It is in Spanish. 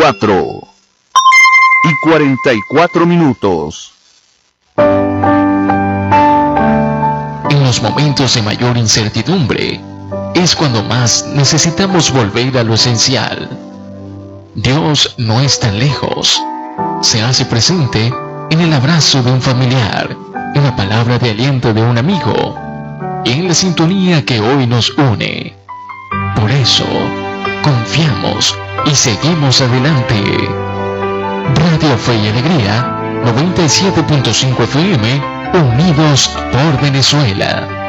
4:44. En los momentos de mayor incertidumbre, es cuando más necesitamos volver a lo esencial. Dios no es tan lejos. Se hace presente en el abrazo de un familiar, en la palabra de aliento de un amigo, y en la sintonía que hoy nos une. Por eso, confiamos y seguimos adelante. Radio Fe y Alegría, 97.5 FM, unidos por Venezuela.